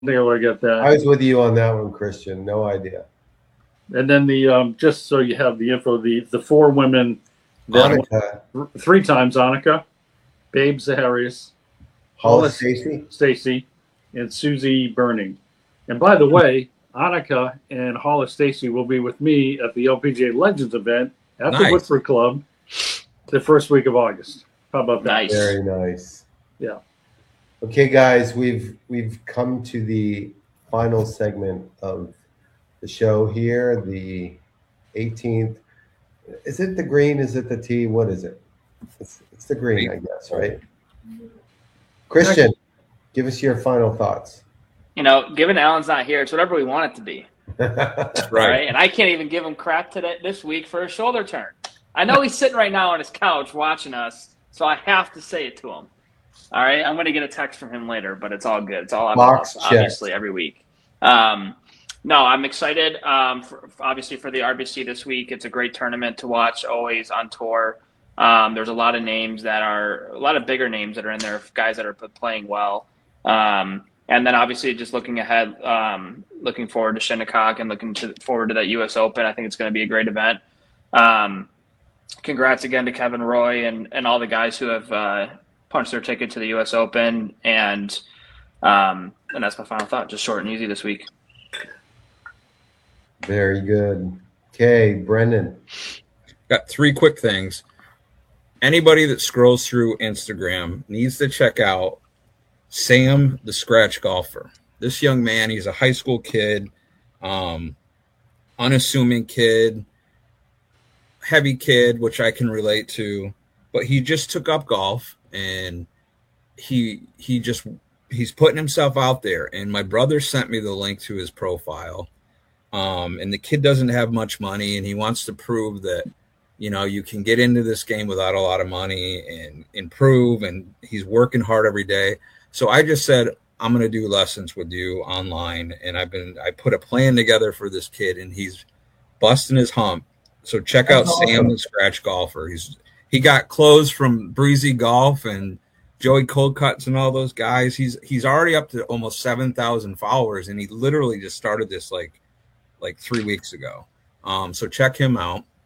think I would get that. I was with you on that one, Christian. No idea. And then the just so you have the info, the four women that Annika, won 3 times: Annika, Babe Zaharias, Hollis Hollis Stacy. Stacy, and Susie Burning. And by the way, Annika and Hollis Stacy will be with me at the LPGA Legends event at the Woodford Club the first week of August. How about that? Nice. Very nice. Yeah. Okay, guys, we've come to the final segment of the show here. The 18th. Is it the green? Is it the tee? What is it? It's the green, I guess, right? Christian, give us your final thoughts. You know, given Alan's not here, it's whatever we want it to be. Right. And I can't even give him crap this week for a shoulder turn. I know he's sitting right now on his couch watching us, so I have to say it to him. All right, I'm going to get a text from him later, but it's all good. It's all about us, obviously, every week. No, I'm excited, obviously, for the RBC this week. It's a great tournament to watch, always on tour. There's a lot of bigger names that are in there, guys that are playing well. And then, obviously, just looking ahead, looking forward to Shinnecock and looking forward to that U.S. Open. I think it's going to be a great event. Congrats again to Kevin Roy and all the guys who have punched their ticket to the U.S. Open. And that's my final thought. Just short and easy this week. Very good. Okay, Brendan. Got 3 quick things. Anybody that scrolls through Instagram needs to check out Sam the Scratch Golfer. This young man, he's a high school kid, unassuming kid, heavy kid, which I can relate to, but he just took up golf and he's putting himself out there. And my brother sent me the link to his profile. And the kid doesn't have much money, and he wants to prove that, you can get into this game without a lot of money and improve. And he's working hard every day. So I just said, I'm going to do lessons with you online. And I put a plan together for this kid, and he's busting his hump. So check out Sam the Scratch Golfer. He got clothes from Breezy Golf and Joey Coldcuts and all those guys. He's already up to almost 7,000 followers, and he literally just started this like 3 weeks ago. So check him out.